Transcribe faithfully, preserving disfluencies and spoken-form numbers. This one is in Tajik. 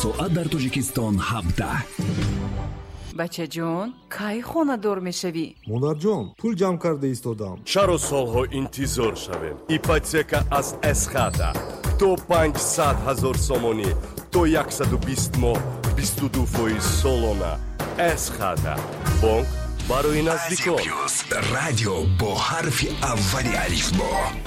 соат дар Тоҷикистон ҳабдаҳ. бачаҷон, кай хонадор мешавӣ? монарҷон, пул ҷамъ карда истодам. чаро солҳо интизор шавем? ипотека аз эсхата то панҷсад ҳазор сомонӣ то яксаду бист моҳ бисту ду фоиз солона. эсхата бонк барои наздикон. радио бо ҳарфи аввали алифбо.